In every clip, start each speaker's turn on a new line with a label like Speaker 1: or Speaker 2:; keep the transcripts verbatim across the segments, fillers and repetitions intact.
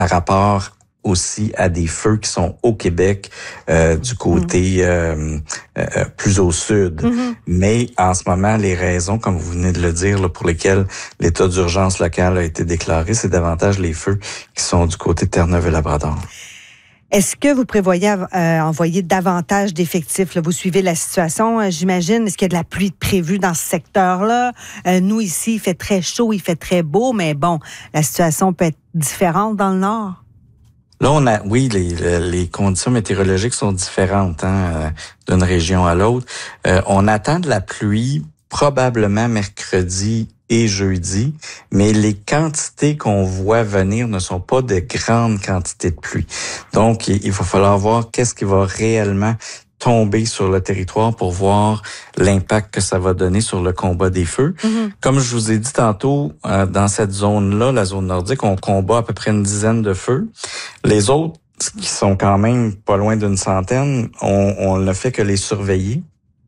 Speaker 1: par rapport aussi à des feux qui sont au Québec, euh, du côté euh, euh, plus au sud. Mm-hmm. Mais en ce moment, les raisons, comme vous venez de le dire, là, pour lesquelles l'état d'urgence local a été déclaré, c'est davantage les feux qui sont du côté de Terre-Neuve et Labrador.
Speaker 2: Est-ce que vous prévoyez euh, envoyer davantage d'effectifs? Là? Vous suivez la situation, euh, j'imagine. Est-ce qu'il y a de la pluie prévue dans ce secteur-là? Euh, nous, ici, il fait très chaud, il fait très beau, mais bon, la situation peut être différente dans le nord.
Speaker 1: Là, on a, oui, les, les conditions météorologiques sont différentes hein, d'une région à l'autre. Euh, on attend de la pluie probablement mercredi et jeudi, mais les quantités qu'on voit venir ne sont pas de grandes quantités de pluie. Donc, il va falloir voir qu'est-ce qui va réellement tomber sur le territoire pour voir l'impact que ça va donner sur le combat des feux. Mm-hmm. Comme je vous ai dit tantôt, euh, dans cette zone-là, la zone nordique, on combat à peu près une dizaine de feux. Les autres, qui sont quand même pas loin d'une centaine, on, on ne fait que les surveiller.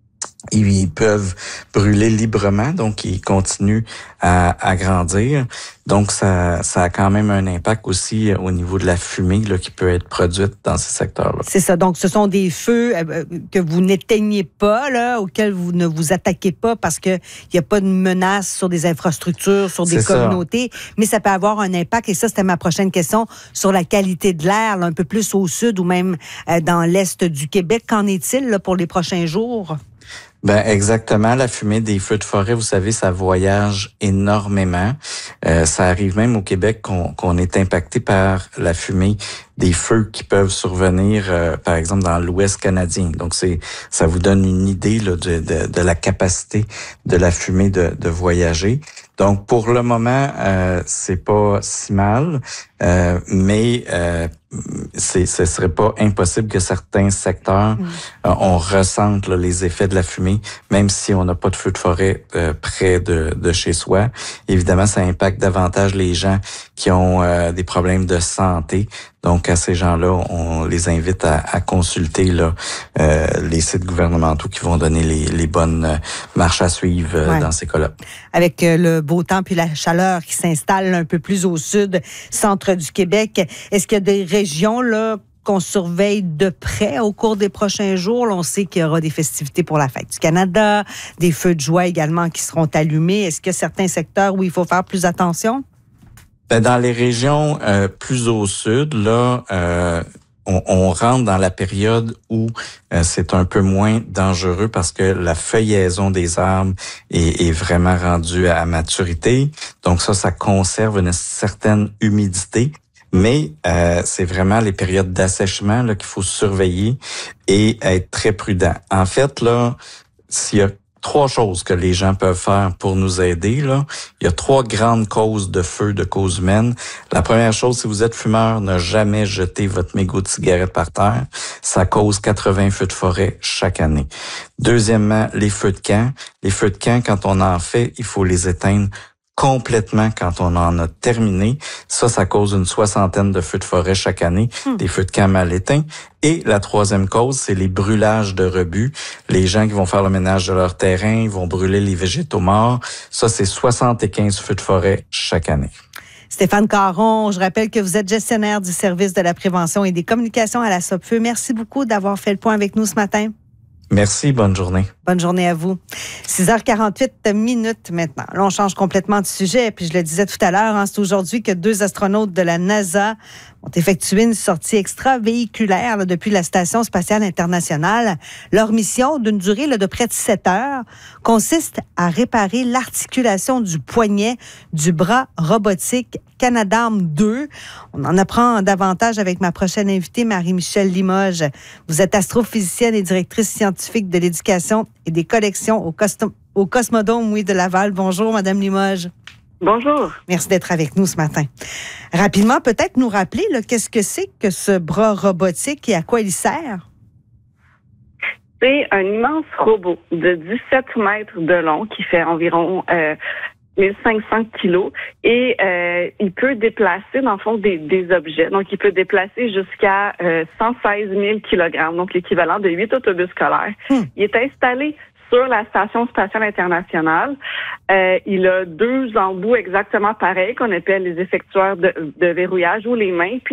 Speaker 1: Ils peuvent brûler librement, donc ils continuent à, à grandir. Donc, ça, ça a quand même un impact aussi au niveau de la fumée là, qui peut être produite dans ces secteurs-là.
Speaker 2: C'est ça. Donc, ce sont des feux euh, que vous n'éteignez pas, là, auxquels vous ne vous attaquez pas parce qu'il n'y a pas de menace sur des infrastructures, sur des
Speaker 1: C'est
Speaker 2: communautés, ça. Mais ça peut avoir un impact, et ça, c'était ma prochaine question, sur la qualité de l'air, là, un peu plus au sud ou même euh, dans l'est du Québec. Qu'en est-il là, pour les prochains jours?
Speaker 1: Ben exactement, la fumée des feux de forêt, vous savez, ça voyage énormément. Euh, ça arrive même au Québec qu'on, qu'on est impacté par la fumée des feux qui peuvent survenir, euh, par exemple, dans l'Ouest canadien. Donc, c'est ça vous donne une idée là, de, de, de la capacité de la fumée de, de voyager. Donc, pour le moment, euh, c'est pas si mal, euh, mais euh, c'est, ce serait pas impossible que certains secteurs, mmh. euh, on ressente là, les effets de la fumée, même si on n'a pas de feu de forêt euh, près de, de chez soi. Évidemment, ça impacte davantage les gens qui ont euh, des problèmes de santé. Donc, à ces gens-là, on les invite à, à consulter là, euh, les sites gouvernementaux qui vont donner les, les bonnes marches à suivre euh, ouais. dans ces cas-là.
Speaker 2: Avec euh, le beau temps puis la chaleur qui s'installe un peu plus au sud, centre du Québec, est-ce qu'il y a des régions là qu'on surveille de près au cours des prochains jours? Là, on sait qu'il y aura des festivités pour la Fête du Canada, des feux de joie également qui seront allumés. Est-ce qu'il y a certains secteurs où il faut faire plus attention?
Speaker 1: Ben, dans les régions euh, plus au sud, là, euh, on, on rentre dans la période où euh, c'est un peu moins dangereux parce que la feuillaison des arbres est, est vraiment rendue à maturité. Donc ça, ça conserve une certaine humidité. Mais euh, c'est vraiment les périodes d'assèchement là, qu'il faut surveiller et être très prudent. En fait, là, s'il y a trois choses que les gens peuvent faire pour nous aider, là. Il y a trois grandes causes de feu, de causes humaines. La première chose, si vous êtes fumeur, ne jamais jeter votre mégot de cigarette par terre. Ça cause quatre-vingts feux de forêt chaque année. Deuxièmement, les feux de camp. Les feux de camp, quand on en fait, il faut les éteindre complètement quand on en a terminé. Ça, ça cause une soixantaine de feux de forêt chaque année, mmh. des feux de camp mal éteints. Et la troisième cause, c'est les brûlages de rebut. Les gens qui vont faire le ménage de leur terrain, ils vont brûler les végétaux morts. Ça, c'est soixante-quinze feux de forêt chaque année.
Speaker 2: Stéphane Caron, je rappelle que vous êtes gestionnaire du service de la prévention et des communications à la SOPFEU. Merci beaucoup d'avoir fait le point avec nous ce matin.
Speaker 1: Merci, bonne journée.
Speaker 2: Bonne journée à vous. six heures quarante-huit minutes maintenant. Là, on change complètement de sujet. Puis je le disais tout à l'heure, hein, c'est aujourd'hui que deux astronautes de la NASA ont effectué une sortie extravéhiculaire là, depuis la Station spatiale internationale. Leur mission, d'une durée là, de près de sept heures, consiste à réparer l'articulation du poignet du bras robotique Canadarm deux. On en apprend davantage avec ma prochaine invitée, Marie-Michèle Limoges. Vous êtes astrophysicienne et directrice scientifique de l'éducation et des collections au, Costom- au Cosmodome oui, de Laval. Bonjour, Madame Limoges.
Speaker 3: Bonjour.
Speaker 2: Merci d'être avec nous ce matin. Rapidement, peut-être nous rappeler là, qu'est-ce que c'est que ce bras robotique et à quoi il sert?
Speaker 3: C'est un immense robot de dix-sept mètres de long qui fait environ euh, mille cinq cents kilos et euh, il peut déplacer, dans le fond, des, des objets. Donc, il peut déplacer jusqu'à euh, cent seize mille kilogrammes, donc l'équivalent de huit autobus scolaires. Hmm. Il est installé sur la Station spatiale internationale. Euh, il a deux embouts exactement pareils qu'on appelle les effectueurs de, de verrouillage ou les mains. Puis